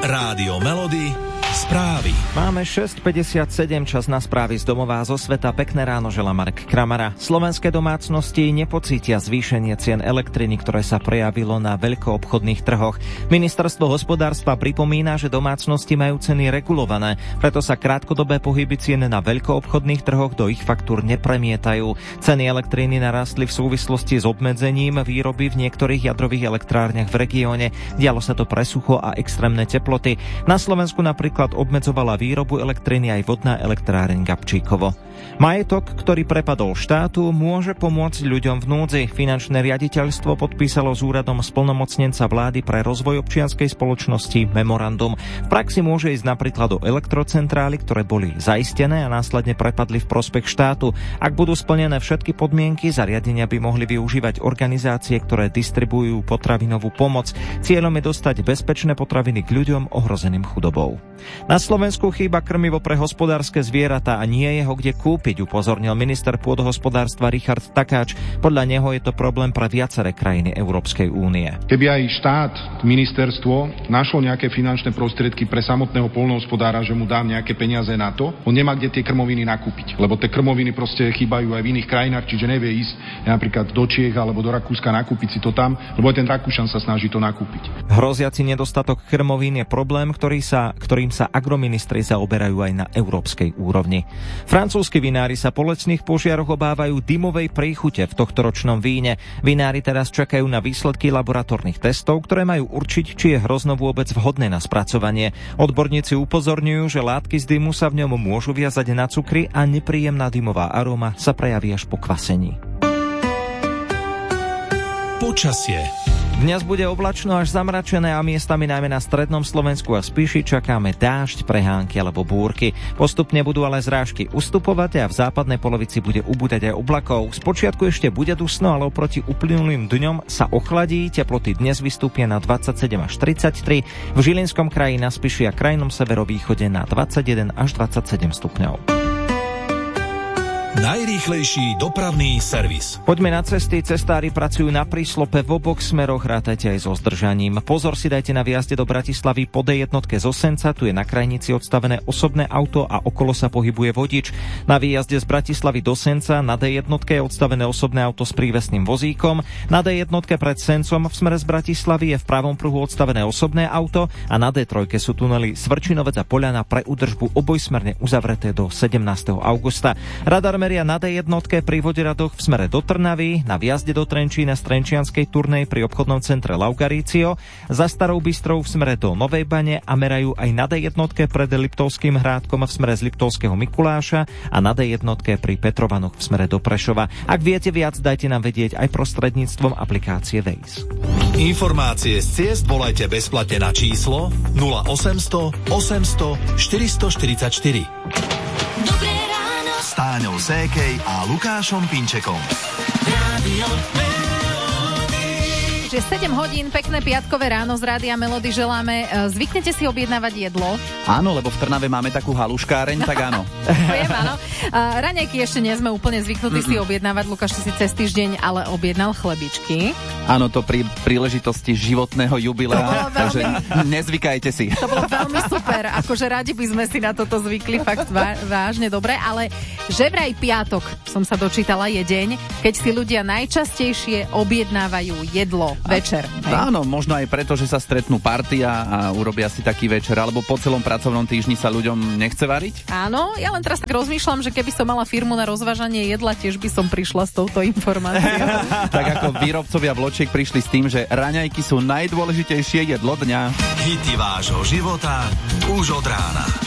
Rádio Melody, správy. Máme 6:57, čas na správy z domova zo sveta. Pekné ráno želá Marek Kramara. Slovenské domácnosti nepocítia zvýšenie cien elektriny, ktoré sa prejavilo na veľkoobchodných trhoch. Ministerstvo hospodárstva pripomína, že domácnosti majú ceny regulované, preto sa krátkodobé pohyby cien na veľkoobchodných trhoch do ich faktúr nepremietajú. Ceny elektriny narastli v súvislosti s obmedzením výroby v niektorých jadrových elektrárniach v regióne. Dialo sa to pre sucho a extrémne teploty. Na Slovensku napríklad obmedzovala výrobu elektriny aj vodná elektráreň Gabčíkovo. Majetok, ktorý prepadol štátu, môže pomôcť ľuďom v núdzi. Finančné riaditeľstvo podpísalo s úradom splnomocnenca vlády pre rozvoj občianskej spoločnosti memorandum. V praxi môže ísť napríklad o elektrocentrály, ktoré boli zaistené a následne prepadli v prospech štátu. Ak budú splnené všetky podmienky, zariadenia by mohli využívať organizácie, ktoré distribujú potravinovú pomoc. Cieľom je dostať bezpečné potraviny k ľuďom ohrozeným chudobou. Na Slovensku chýba krmivo pre hospodárske zvieratá a nie je ho kde kúpiť, upozornil minister pôdohospodárstva Richard Takáč. Podľa neho je to problém pre viaceré krajiny Európskej únie. Keby aj štát, ministerstvo našlo nejaké finančné prostriedky pre samotného poľnohospodára, že mu dá nejaké peniaze na to, on nemá kde tie krmoviny nakúpiť, lebo tie krmoviny proste chýbajú aj v iných krajinách, čiže nevie ísť napríklad do Čiech alebo do Rakúska nakúpiť si to tam, lebo aj ten Rakúšan sa snaží to nakúpiť. Hroziaci nedostatok krmovín je problém, ktorým sa agroministri zaoberajú aj na európskej úrovni. Francúzski vinári sa po lesných požiaroch obávajú dymovej príchute v tohtoročnom víne. Vinári teraz čakajú na výsledky laboratórnych testov, ktoré majú určiť, či je hrozno vôbec vhodné na spracovanie. Odborníci upozorňujú, že látky z dymu sa v ňom môžu viazať na cukry a nepríjemná dymová aróma sa prejaví až po kvasení. Počasie. Dnes bude oblačno až zamračené a miestami najmä na strednom Slovensku a Spiši čakáme dážď, prehánky alebo búrky. Postupne budú ale zrážky ustupovať a v západnej polovici bude ubúdať aj oblakov. Spočiatku ešte bude dusno, ale oproti uplynulým dňom sa ochladí. Teploty dnes vystúpia na 27 až 33. V Žilinskom kraji, na Spiši a krajnom severovýchode na 21 až 27 stupňov. Najrýchlejší dopravný servis. Poďme na cesty. Cestári pracujú na príslope v oboch smeroch, rátajte aj so zdržaním. Pozor si dajte na výjazde do Bratislavy po D1 z Osenca, tu je na krajnici odstavené osobné auto a okolo sa pohybuje vodič. Na výjazde z Bratislavy do Senca na D1 je odstavené osobné auto s prívesným vozíkom. Na D1 pred Sencom v smere z Bratislavy je v pravom pruhu odstavené osobné auto a na D3 sú tunely Svrčinovec a Poľana pre údržbu obojsmerne uzavreté do 17. augusta. Radar meria na D1 pri Voderadoch v smere do Trnavy, na vjazde do Trenčína z Trenčianskej turnej pri obchodnom centre Laugarício, za Starou Bystrou v smere do Novej Bane a merajú aj na D1 pred Liptovským Hrádkom v smere z Liptovského Mikuláša a na D1 pri Petrovanoch v smere do Prešova. Ak viete viac, dajte nám vedieť aj prostredníctvom aplikácie Waze. Informácie z ciest volajte bezplatne na číslo 0800 800 444. S Táňou Sékej a Lukášom Pinčekom. Že 7 hodín, pekné piatkové ráno z Rádia Melody želáme. Zvyknete si objednávať jedlo? Áno, lebo v Trnave máme takú haluškáreň, tak áno. Viem, áno. Raňajky ešte nie sme úplne zvyknutí si objednávať. Lukáš si cez týždeň ale objednal chlebičky. Áno, to pri príležitosti životného jubilea, takže nezvykajte si. To bolo veľmi super, akože radi by sme si na toto zvykli, fakt vážne dobre, ale že vraj piatok, som sa dočítala, je deň, keď si ľudia najčastejšie objednávajú jedlo večer. Hej? Áno, možno aj preto, že sa stretnú partia a urobia si taký večer, alebo po celom pracovnom týždni sa ľuďom nechce variť? Áno, ja len teraz tak rozmýšľam, že keby som mala firmu na rozvážanie jedla, tiež by som prišla s touto informáciou. Tak ako výrobcovia vločiek prišli s tým, že raňajky sú najdôležitejšie jedlo dňa. Hity vášho života už od rána.